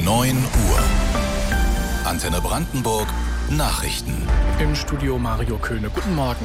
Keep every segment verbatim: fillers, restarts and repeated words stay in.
neun Uhr. Antenne Brandenburg Nachrichten. Im Studio Mario Köhne. Guten Morgen.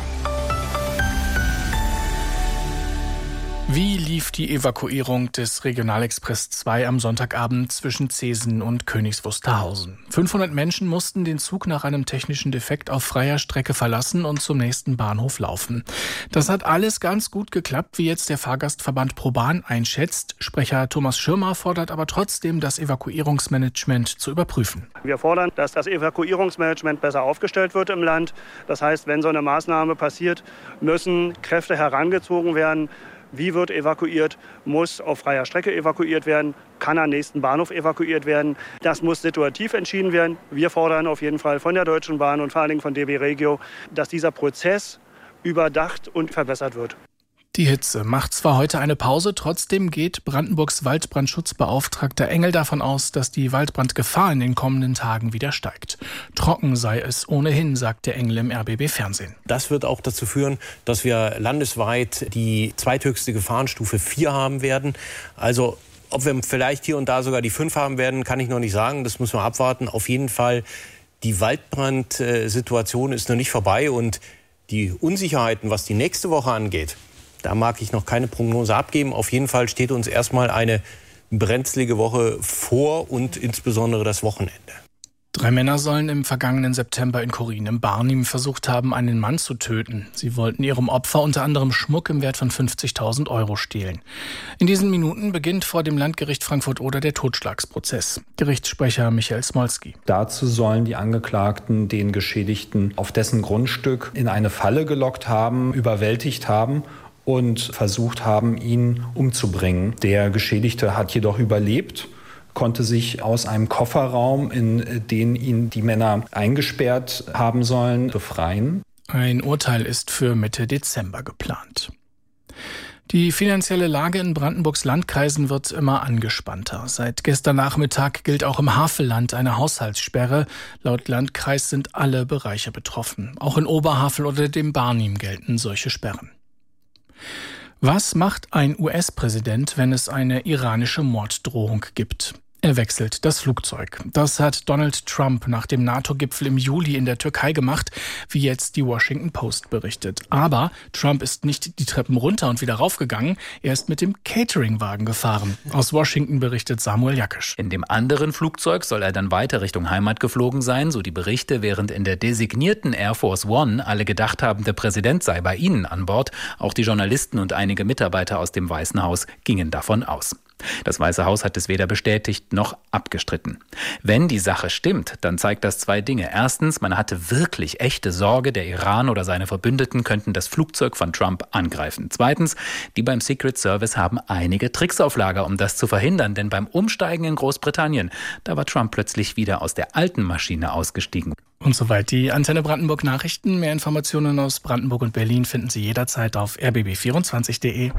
Wie lief die Evakuierung des Regionalexpress zwei am Sonntagabend zwischen Zeesen und Königs Wusterhausen? fünfhundert Menschen mussten den Zug nach einem technischen Defekt auf freier Strecke verlassen und zum nächsten Bahnhof laufen. Das hat alles ganz gut geklappt, wie jetzt der Fahrgastverband ProBahn einschätzt. Sprecher Thomas Schirmer fordert aber trotzdem, das Evakuierungsmanagement zu überprüfen. Wir fordern, dass das Evakuierungsmanagement besser aufgestellt wird im Land. Das heißt, wenn so eine Maßnahme passiert, müssen Kräfte herangezogen werden. Wie wird evakuiert? Muss auf freier Strecke evakuiert werden? Kann am nächsten Bahnhof evakuiert werden? Das muss situativ entschieden werden. Wir fordern auf jeden Fall von der Deutschen Bahn und vor allen Dingen von D B Regio, dass dieser Prozess überdacht und verbessert wird. Die Hitze macht zwar heute eine Pause, trotzdem geht Brandenburgs Waldbrandschutzbeauftragter Engel davon aus, dass die Waldbrandgefahr in den kommenden Tagen wieder steigt. Trocken sei es ohnehin, sagt der Engel im R B B Fernsehen. Das wird auch dazu führen, dass wir landesweit die zweithöchste Gefahrenstufe vier haben werden. Also ob wir vielleicht hier und da sogar die fünf haben werden, kann ich noch nicht sagen. Das müssen wir abwarten. Auf jeden Fall, die Waldbrandsituation ist noch nicht vorbei und die Unsicherheiten, was die nächste Woche angeht, da mag ich noch keine Prognose abgeben. Auf jeden Fall steht uns erstmal eine brenzlige Woche vor und insbesondere das Wochenende. Drei Männer sollen im vergangenen September in Korin im Barnim versucht haben, einen Mann zu töten. Sie wollten ihrem Opfer unter anderem Schmuck im Wert von fünfzigtausend Euro stehlen. In diesen Minuten beginnt vor dem Landgericht Frankfurt-Oder der Totschlagsprozess. Gerichtssprecher Michael Smolski. Dazu sollen die Angeklagten den Geschädigten auf dessen Grundstück in eine Falle gelockt haben, überwältigt haben und versucht haben, ihn umzubringen. Der Geschädigte hat jedoch überlebt, konnte sich aus einem Kofferraum, in den ihn die Männer eingesperrt haben sollen, befreien. Ein Urteil ist für Mitte Dezember geplant. Die finanzielle Lage in Brandenburgs Landkreisen wird immer angespannter. Seit gestern Nachmittag gilt auch im Havelland eine Haushaltssperre. Laut Landkreis sind alle Bereiche betroffen. Auch in Oberhavel oder dem Barnim gelten solche Sperren. Was macht ein U S-Präsident, wenn es eine iranische Morddrohung gibt? Er wechselt das Flugzeug. Das hat Donald Trump nach dem NATO-Gipfel im Juli in der Türkei gemacht, wie jetzt die Washington Post berichtet. Aber Trump ist nicht die Treppen runter und wieder raufgegangen, er ist mit dem Cateringwagen gefahren. Aus Washington berichtet Samuel Jakisch. In dem anderen Flugzeug soll er dann weiter Richtung Heimat geflogen sein, so die Berichte, während in der designierten Air Force One alle gedacht haben, der Präsident sei bei ihnen an Bord. Auch die Journalisten und einige Mitarbeiter aus dem Weißen Haus gingen davon aus. Das Weiße Haus hat es weder bestätigt noch abgestritten. Wenn die Sache stimmt, dann zeigt das zwei Dinge. Erstens, man hatte wirklich echte Sorge, der Iran oder seine Verbündeten könnten das Flugzeug von Trump angreifen. Zweitens, die beim Secret Service haben einige Tricks auf Lager, um das zu verhindern. Denn beim Umsteigen in Großbritannien, da war Trump plötzlich wieder aus der alten Maschine ausgestiegen. Und soweit die Antenne Brandenburg Nachrichten. Mehr Informationen aus Brandenburg und Berlin finden Sie jederzeit auf r b b vierundzwanzig punkt d e.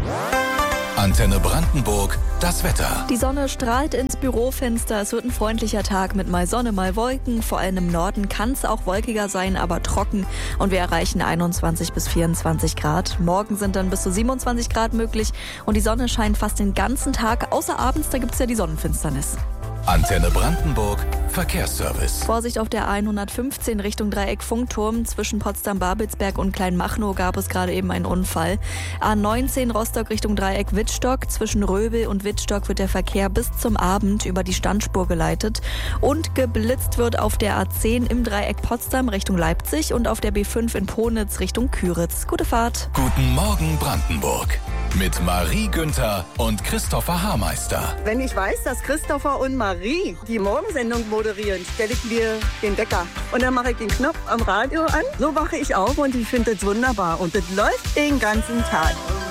Antenne Brandenburg, das Wetter. Die Sonne strahlt ins Bürofenster. Es wird ein freundlicher Tag mit mal Sonne, mal Wolken. Vor allem im Norden kann es auch wolkiger sein, aber trocken. Und wir erreichen einundzwanzig bis vierundzwanzig Grad. Morgen sind dann bis zu siebenundzwanzig Grad möglich. Und die Sonne scheint fast den ganzen Tag. Außer abends, da gibt es ja die Sonnenfinsternis. Antenne Brandenburg, Verkehrsservice. Vorsicht auf der hundertfünfzehn Richtung Dreieck Funkturm. Zwischen Potsdam-Babelsberg und Kleinmachnow gab es gerade eben einen Unfall. A neunzehn Rostock Richtung Dreieck Wittstock. Zwischen Röbel und Wittstock wird der Verkehr bis zum Abend über die Standspur geleitet. Und geblitzt wird auf der A zehn im Dreieck Potsdam Richtung Leipzig und auf der B fünf in Ponitz Richtung Küritz. Gute Fahrt. Guten Morgen Brandenburg. Mit Marie Günther und Christopher Haarmeister. Wenn ich weiß, dass Christopher und Marie die Morgensendung moderieren, stelle ich mir den Wecker. Und dann mache ich den Knopf am Radio an. So wache ich auf und ich finde das wunderbar. Und das läuft den ganzen Tag.